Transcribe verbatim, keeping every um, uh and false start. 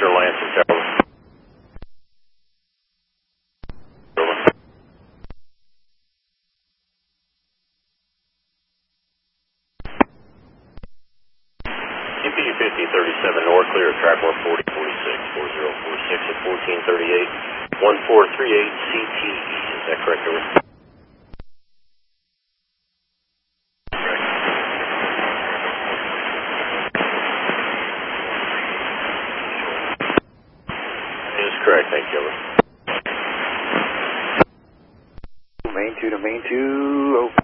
Roger, Lance and Tower. C P U fifty thirty-seven North, clear of track one forty forty-six, four zero four six at fourteen thirty-eight, one four three eight C T E. Is that correct, over? That is correct, thank you, over. Main two to main two, open.